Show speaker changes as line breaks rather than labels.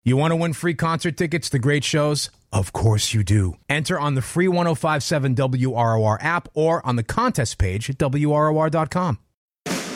You want to win free concert tickets to great shows? Of course you do. Enter on the free 105.7 WROR app or on the contest page at WROR.com.